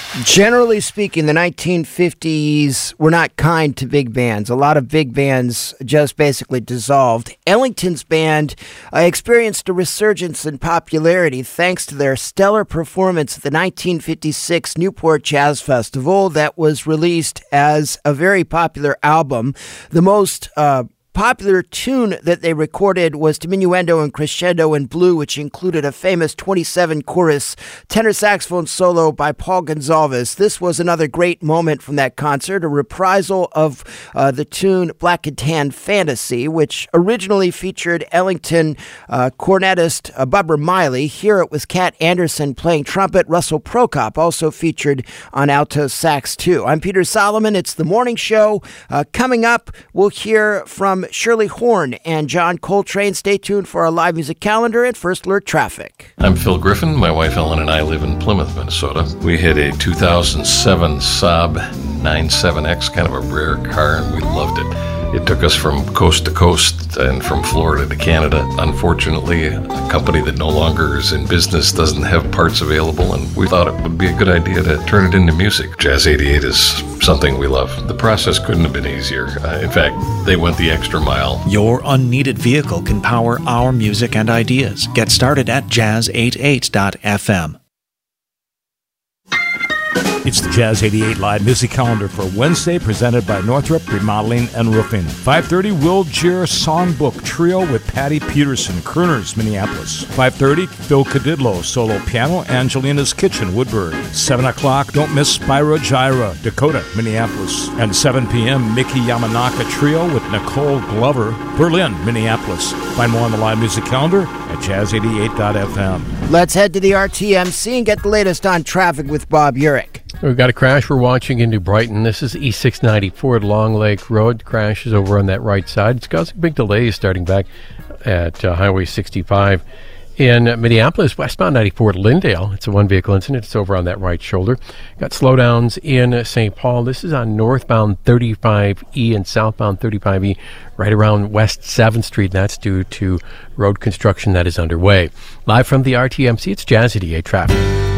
Generally speaking, the 1950s were not kind to big bands. A lot of big bands just basically dissolved. Ellington's band experienced a resurgence in popularity thanks to their stellar performance at the 1956 Newport Jazz Festival that was released as a very popular album. The most popular tune that they recorded was Diminuendo and Crescendo in Blue, which included a famous 27-chorus tenor saxophone solo by Paul Gonsalves. This was another great moment from that concert, a reprisal of the tune Black and Tan Fantasy, which originally featured Ellington cornetist Barbara Miley. Here it was Cat Anderson playing trumpet. Russell Prokop also featured on alto sax too. I'm Peter Solomon. It's The Morning Show. Coming up, we'll hear from Shirley Horn and John Coltrane. Stay tuned for our live music calendar and First Alert Traffic. I'm Phil Griffin. My wife Ellen and I live in Plymouth, Minnesota. We had a 2007 Saab 97X, kind of a rare car, and we loved it. It took us from coast to coast and from Florida to Canada. Unfortunately, a company that no longer is in business doesn't have parts available, and we thought it would be a good idea to turn it into music. Jazz 88 is something we love. The process couldn't have been easier. In fact, they went the extra mile. Your unneeded vehicle can power our music and ideas. Get started at jazz88.fm. It's the Jazz 88 Live Music Calendar for Wednesday, presented by Northrop Remodeling and Roofing. 5:30, Will Jir Songbook Trio with Patty Peterson, Kerners, Minneapolis. 5:30, Phil Cadidlo, Solo Piano, Angelina's Kitchen, Woodbury. 7 o'clock, don't miss Spyro Gyra, Dakota, Minneapolis. And 7 p.m., Mickey Yamanaka Trio with Nicole Glover, Berlin, Minneapolis. Find more on the Live Music Calendar at jazz88.fm. Let's head to the RTMC and get the latest on traffic with Bob Urich. We've got a crash we're watching into Brighton. This is E694 at Long Lake Road. Crash is over on that right side. It's causing big delays starting back at Highway 65. In Minneapolis, westbound 94 at Lindale, it's a one-vehicle incident. It's over on that right shoulder. Got slowdowns in St. Paul. This is on northbound 35E and southbound 35E, right around West 7th Street. That's due to road construction that is underway. Live from the RTMC, it's Jazz 88 traffic.